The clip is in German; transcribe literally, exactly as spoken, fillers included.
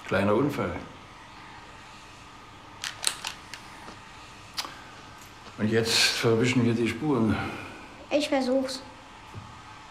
Kleiner Unfall. Und jetzt verwischen wir die Spuren. Ich versuch's.